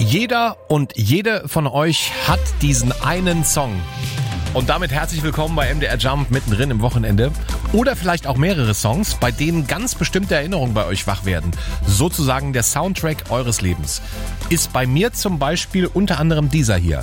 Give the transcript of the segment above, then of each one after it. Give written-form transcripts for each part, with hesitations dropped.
Jeder und jede von euch hat diesen einen Song. Und damit herzlich willkommen bei MDR Jump mittendrin im Wochenende. Oder vielleicht auch mehrere Songs, bei denen ganz bestimmte Erinnerungen bei euch wach werden. Sozusagen der Soundtrack eures Lebens. Ist bei mir zum Beispiel unter anderem dieser hier.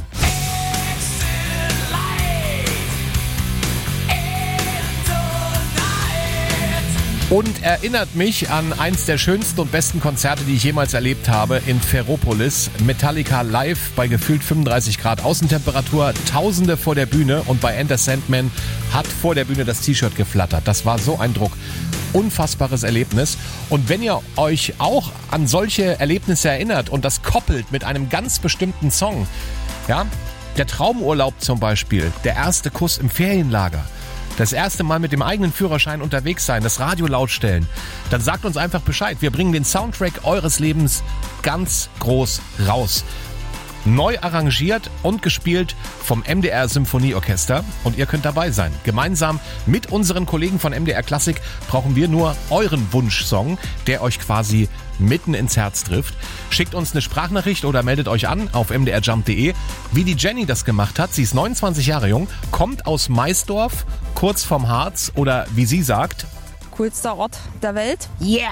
Und erinnert mich an eins der schönsten und besten Konzerte, die ich jemals erlebt habe, in Ferropolis. Metallica live bei gefühlt 35 Grad Außentemperatur, Tausende vor der Bühne und bei Enter Sandman hat vor der Bühne das T-Shirt geflattert. Das war so ein Druck. Unfassbares Erlebnis. Und wenn ihr euch auch an solche Erlebnisse erinnert und das koppelt mit einem ganz bestimmten Song, ja, der Traumurlaub zum Beispiel, der erste Kuss im Ferienlager, das erste Mal mit dem eigenen Führerschein unterwegs sein, das Radio laut stellen, dann sagt uns einfach Bescheid. Wir bringen den Soundtrack eures Lebens ganz groß raus. Neu arrangiert und gespielt vom MDR Symphonieorchester und ihr könnt dabei sein. Gemeinsam mit unseren Kollegen von MDR Klassik brauchen wir nur euren Wunschsong, der euch quasi mitten ins Herz trifft. Schickt uns eine Sprachnachricht oder meldet euch an auf mdrjump.de. Wie die Jenny das gemacht hat, sie ist 29 Jahre jung, kommt aus Maisdorf, kurz vom Harz oder wie sie sagt, coolster Ort der Welt. Yeah!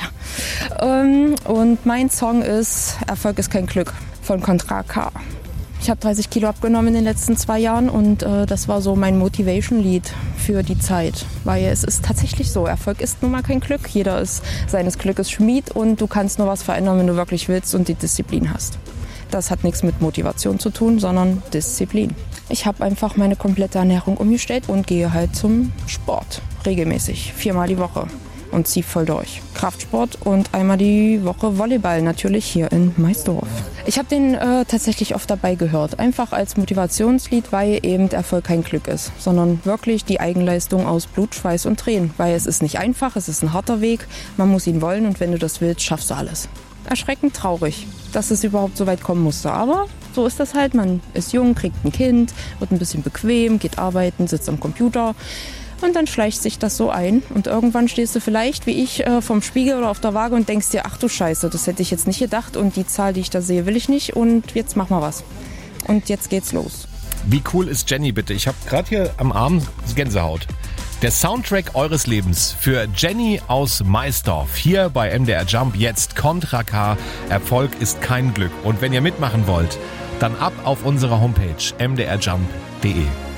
Und mein Song ist Erfolg ist kein Glück von Contra K. Ich habe 30 Kilo abgenommen in den letzten 2 Jahren und das war so mein Motivation-Lied für die Zeit. Weil es ist tatsächlich so, Erfolg ist nun mal kein Glück. Jeder ist seines Glückes Schmied und du kannst nur was verändern, wenn du wirklich willst und die Disziplin hast. Das hat nichts mit Motivation zu tun, sondern Disziplin. Ich habe einfach meine komplette Ernährung umgestellt und gehe halt zum Sport. Regelmäßig, 4-mal die Woche. Und ziehe voll durch. Kraftsport und einmal die Woche Volleyball, natürlich hier in Maisdorf. Ich habe den tatsächlich oft dabei gehört. Einfach als Motivationslied, weil eben Erfolg kein Glück ist. Sondern wirklich die Eigenleistung aus Blut, Schweiß und Tränen. Weil es ist nicht einfach, es ist ein harter Weg. Man muss ihn wollen und wenn du das willst, schaffst du alles. Erschreckend traurig, dass es überhaupt so weit kommen musste. Aber so ist das halt. Man ist jung, kriegt ein Kind, wird ein bisschen bequem, geht arbeiten, sitzt am Computer. Und dann schleicht sich das so ein und irgendwann stehst du vielleicht, wie ich, vorm Spiegel oder auf der Waage und denkst dir, ach du Scheiße, das hätte ich jetzt nicht gedacht und die Zahl, die ich da sehe, will ich nicht und jetzt mach mal was. Und jetzt geht's los. Wie cool ist Jenny bitte? Ich habe gerade hier am Arm Gänsehaut. Der Soundtrack eures Lebens für Jenny aus Maisdorf. Hier bei MDR Jump jetzt Contra K. Erfolg ist kein Glück. Und wenn ihr mitmachen wollt, dann ab auf unsere Homepage mdrjump.de.